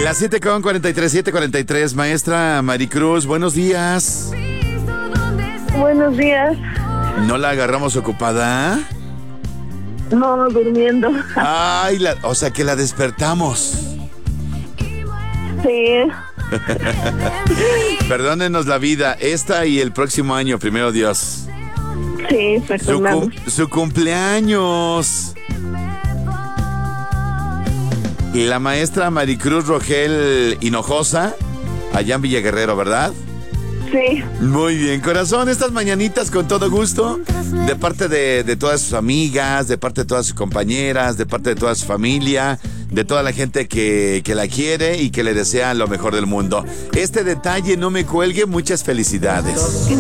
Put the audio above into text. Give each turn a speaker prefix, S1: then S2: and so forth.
S1: Las 7:43, maestra Maricruz, buenos días.
S2: Buenos días.
S1: ¿No la agarramos ocupada?
S2: No, durmiendo.
S1: Ay, o sea que la despertamos.
S2: Sí.
S1: Perdónenos la vida, esta y el próximo año, primero Dios.
S2: Sí, perdonamos.
S1: Su cumpleaños. La maestra Maricruz Rogel Hinojosa, allá en Villaguerrero, ¿verdad?
S2: Sí.
S1: Muy bien, corazón, estas mañanitas con todo gusto, de parte de todas sus amigas, de parte de todas sus compañeras, de parte de toda su familia, de toda la gente que la quiere y que le desea lo mejor del mundo. Este detalle, no me cuelgue, muchas felicidades.